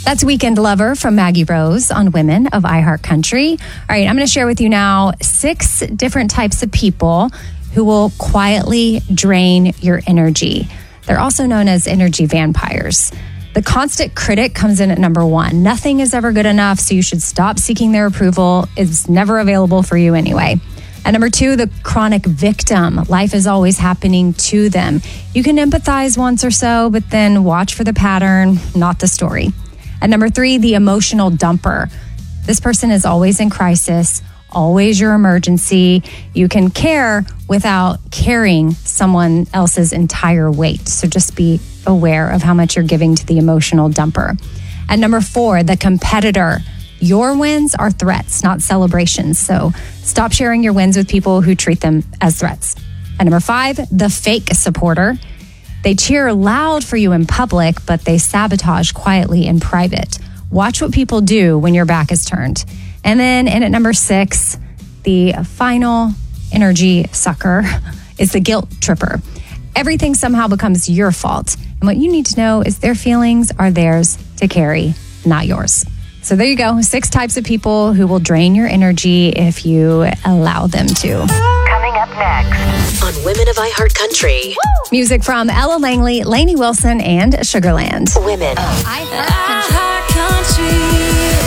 That's Weekend Lover from Maggie Rose on Women of iHeartCountry. All right, I'm going to share with you now 6 different types of people who will quietly drain your energy. They're also known as energy vampires. The constant critic comes in at number 1. Nothing is ever good enough, so you should stop seeking their approval. It's never available for you anyway. At number 2, the chronic victim. Life is always happening to them. You can empathize once or so, but then watch for the pattern, not the story. At number 3, the emotional dumper. This person is always in crisis, always your emergency. You can care without carrying someone else's entire weight. So just be aware of how much you're giving to the emotional dumper. At number 4, the competitor. Your wins are threats, not celebrations. So stop sharing your wins with people who treat them as threats. At number 5, the fake supporter. They cheer loud for you in public, but they sabotage quietly in private. Watch what people do when your back is turned. And then in at number 6, the final energy sucker is the guilt tripper. Everything somehow becomes your fault. And what you need to know is their feelings are theirs to carry, not yours. So there you go. 6 types of people who will drain your energy if you allow them to. Coming up next on Women of iHeartCountry. Music from Ella Langley, Lainey Wilson, and Sugarland. Women of iHeartCountry.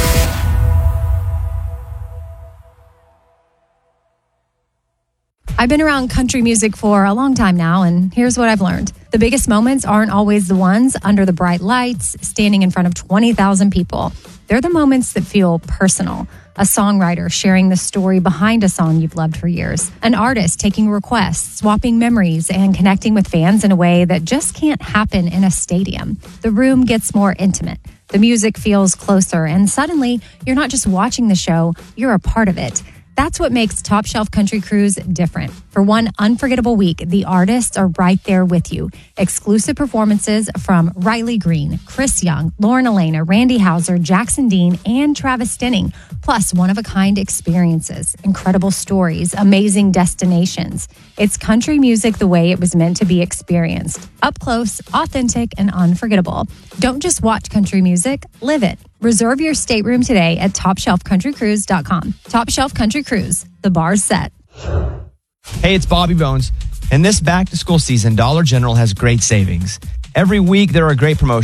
I've been around country music for a long time now, and here's what I've learned. The biggest moments aren't always the ones under the bright lights, standing in front of 20,000 people. They're the moments that feel personal. A songwriter sharing the story behind a song you've loved for years. An artist taking requests, swapping memories, and connecting with fans in a way that just can't happen in a stadium. The room gets more intimate. The music feels closer, and suddenly, you're not just watching the show, you're a part of it. That's what makes Top Shelf Country Cruise different. For one unforgettable week, the artists are right there with you. Exclusive performances from Riley Green, Chris Young, Lauren Elena, Randy Houser, Jackson Dean, and Travis Stinning. Plus, one-of-a-kind experiences, incredible stories, amazing destinations. It's country music the way it was meant to be experienced. Up close, authentic, and unforgettable. Don't just watch country music, live it. Reserve your stateroom today at TopShelfCountryCruise.com. Top Shelf Country Cruise. The bar's set. Hey, it's Bobby Bones. And this back-to-school season, Dollar General has great savings. Every week, there are great promotions.